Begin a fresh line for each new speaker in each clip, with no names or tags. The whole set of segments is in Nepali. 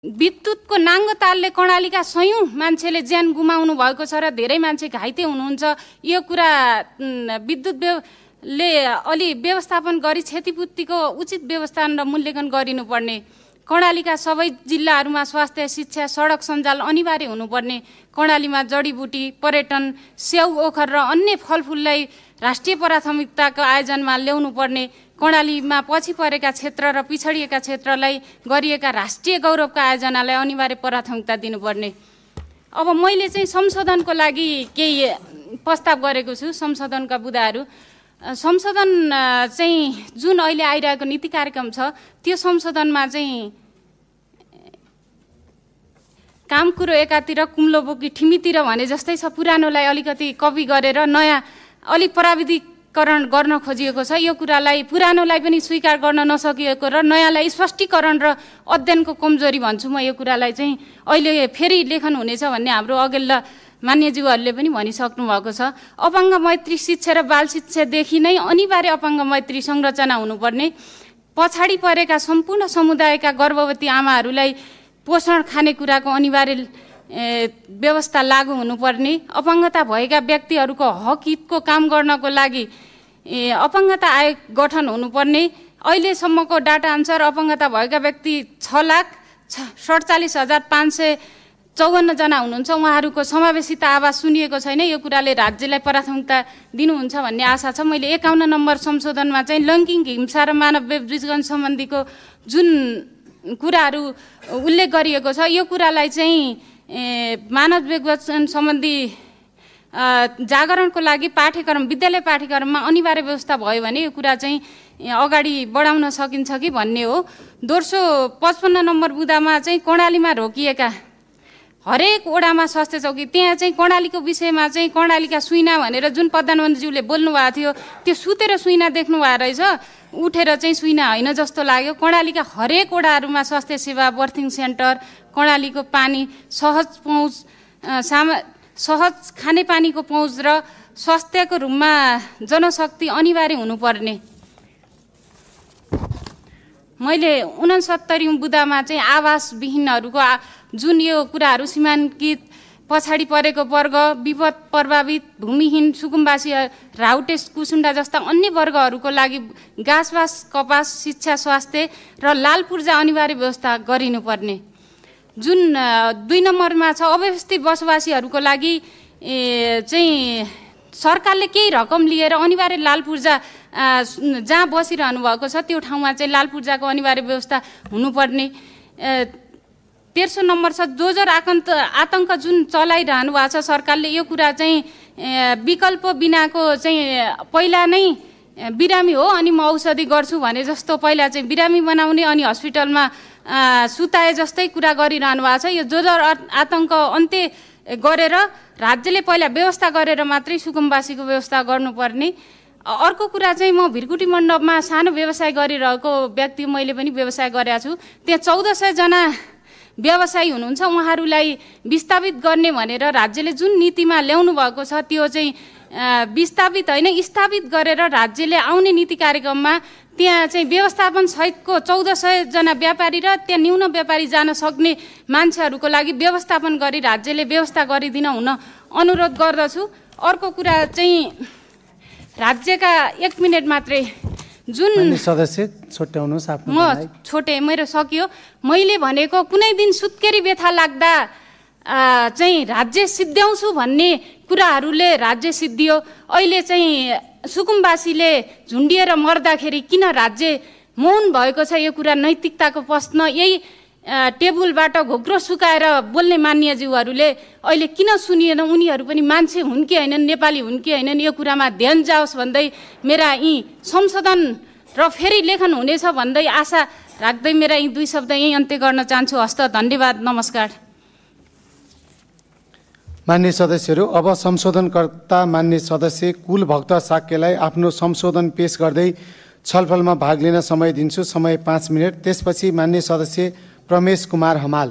विद्युतको नाङ्गो तारले कर्णालीका सयौं मान्छेले ज्यान गुमाउनु भएको छ र धेरै मान्छे घाइते हुनुहुन्छ। यो कुरा विद्युतले अलि व्यवस्थापन गरी क्षतिपूर्तिको उचित व्यवस्थापन र मूल्याङ्कन गरिनुपर्ने। कर्णालीका सबै जिल्लाहरूमा स्वास्थ्य, शिक्षा, सडक सञ्जाल अनिवार्य हुनुपर्ने। कर्णालीमा जडीबुटी, पर्यटन, स्याउ, ओखर र अन्य फलफुललाई राष्ट्रिय प्राथमिकताको आयोजनमा ल्याउनुपर्ने। कर्णालीमा पछि परेका क्षेत्र र पिछडिएका क्षेत्रलाई गरिएका राष्ट्रिय गौरवका आयोजनालाई अनिवार्य प्राथमिकता दिनुपर्ने। अब मैले चाहिँ संशोधनको लागि केही प्रस्ताव गरेको छु। संशोधनका बुदाहरू संशोधन चाहिँ जुन अहिले आइरहेको नीति कार्यक्रम छ त्यो संशोधनमा चाहिँ काम कुरो एकातिर कुम्लो बोकी ठिमीतिर भने जस्तै छ। पुरानोलाई अलिकति कपी गरेर नयाँ अलिक प्राविधिकरण गर्न खोजिएको छ। यो कुरालाई पुरानोलाई पनि स्वीकार गर्न नसकिएको र नयाँलाई स्पष्टीकरण र अध्ययनको कमजोरी भन्छु म। यो कुरालाई चाहिँ अहिले फेरि लेखन हुनेछ भन्ने हाम्रो अघिल्ला मान्यज्यूहरूले पनि भनिसक्नु भएको छ। अपाङ्ग मैत्री शिक्षा र बाल शिक्षादेखि नै अनिवार्य अपाङ्ग मैत्री संरचना हुनुपर्ने। पछाडि परेका सम्पूर्ण समुदायका गर्भवती आमाहरूलाई पोषण खानेकुराको अनिवार्य व्यवस्था लागू हुनुपर्ने। अपाङ्गता भएका व्यक्तिहरूको हक हितको काम गर्नको लागि अपाङ्गता आयोग गठन हुनुपर्ने। अहिलेसम्मको डाटा अनुसार अपाङ्गता भएका व्यक्ति 6,47,554 जना हुनुहुन्छ। उहाँहरूको समावेशित आवाज सुनिएको छैन। यो कुराले राज्यलाई प्राथमिकता दिनुहुन्छ भन्ने आशा छ। मैले 51 नम्बर संशोधनमा चाहिँ लैङ्गिक हिंसा र मानव विजन सम्बन्धीको जुन कुराहरू उल्लेख गरिएको छ यो कुरालाई चाहिँ मानव विजन सम्बन्धी जागरणको लागि पाठ्यक्रम विद्यालय पाठ्यक्रममा अनिवार्य व्यवस्था भयो भने यो कुरा चाहिँ अगाडि बढाउन सकिन्छ कि भन्ने हो। दोस्रो 55 नम्बर बुदामा चाहिँ कर्णालीमा रोकिएका हरेक ओडामा स्वास्थ्य चौकी त्यहाँ चाहिँ कर्णालीको विषयमा चाहिँ कर्णालीका सुइना भनेर जुन प्रधानमन्त्रीज्यूले बोल्नु भएको थियो त्यो सुतेर सुइना देख्नु भएको रहेछ। उठेर चाहिँ सुइना होइन जस्तो लाग्यो। कर्णालीका हरेक ओडाहरूमा स्वास्थ्य सेवा, बर्थिङ सेन्टर, कर्णालीको पानी सहज पहुँच, सहज खानेपानीको पहुँच र स्वास्थ्यको रूपमा जनशक्ति अनिवार्य हुनुपर्ने। मैले 69 बुदामा चाहिँ आवासविहीनहरूको जुन यो कुराहरू सीमाङ्कित पछाडि परेको वर्ग, विपद प्रभावित, भूमिहीन, सुकुम्बासी, राउटे, कुसुन्डा जस्ता अन्य वर्गहरूको लागि घाँसबास, कपास, शिक्षा, स्वास्थ्य र लाल पूर्जा अनिवार्य व्यवस्था गरिनुपर्ने। जुन 2 नम्बरमा छ अव्यवस्थित बसोबासीहरूको लागि चाहिँ सरकारले केही रकम लिएर अनिवार्य लाल पूर्जा जहाँ बसिरहनु भएको छ त्यो ठाउँमा चाहिँ लाल पूर्जाको अनिवार्य व्यवस्था हुनुपर्ने। 13 नम्बर छ जोजर आतङ्क जुन चलाइरहनु भएको छ सरकारले यो कुरा चाहिँ विकल्प बिनाको चाहिँ पहिला नै बिरामी हो अनि म औषधि गर्छु भने जस्तो पहिला चाहिँ बिरामी बनाउने अनि हस्पिटलमा सुताए जस्तै कुरा गरिरहनु भएको छ। यो जोजर आतङ्क अन्त्य गरेर राज्यले पहिला व्यवस्था गरेर मात्रै सुकुम्बासीको व्यवस्था गर्नुपर्ने। अर्को कुरा चाहिँ म भिरकुटी मण्डपमा सानो व्यवसाय गरिरहेको व्यक्ति मैले पनि व्यवसाय गरेको छु। त्यहाँ 1400 जना व्यवसायी हुनुहुन्छ। उहाँहरूलाई विस्थापित गर्ने भनेर राज्यले जुन नीतिमा ल्याउनु भएको छ त्यो चाहिँ विस्थापित होइन स्थापित गरेर राज्यले आउने नीति कार्यक्रममा त्यहाँ चाहिँ व्यवस्थापन सहितको 1400 जना व्यापारी र त्यहाँ न्यून व्यापारी जान सक्ने मान्छेहरूको लागि व्यवस्थापन गरी राज्यले व्यवस्था गरिदिन हुन अनुरोध गर्दछु। अर्को कुरा चाहिँ राज्यका 1 मिनेट मात्रै जुन
सदस्य छोट्याउनुहोस् आफ्नो।
म छोटे मेरो सकियो। मैले भनेको कुनै दिन सुत्केरी व्यथा लाग्दा चाहिँ राज्य सिद्ध्याउँछु भन्ने कुराहरूले राज्य सिद्धियो। अहिले चाहिँ सुकुम्बासीले झुन्डिएर मर्दाखेरि किन राज्य मौन भएको छ यो कुरा नैतिकताको प्रश्न। यही टेबुलबाट घोक्रो सुकाएर बोल्ने मान्यज्यूहरूले अहिले किन सुनिएन? उनीहरू पनि मान्छे हुन् कि हैनन्, नेपाली हुन् कि हैनन् यो कुरामा ध्यान जाओस् भन्दै मेरा यी संशोधन र फेरि लेखन हुनेछ भन्दै आशा राख्दै मेरा यी 2 शब्द यही अन्त्य गर्न चाहन्छु। हस्त धन्यवाद, नमस्कार।
मान्य सदस्यहरू, अब संशोधनकर्ता मान्य सदस्य कुलभक्त साक्यलाई आफ्नो संशोधन पेश गर्दै छलफलमा भाग लिन समय दिन्छु। समय 5 मिनट। त्यसपछि मान्य सदस्य प्रमेश कुमार हमाल।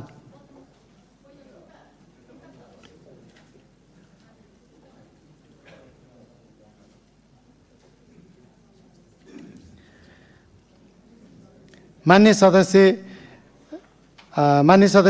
मान्य सदस्य मान्य सदस्य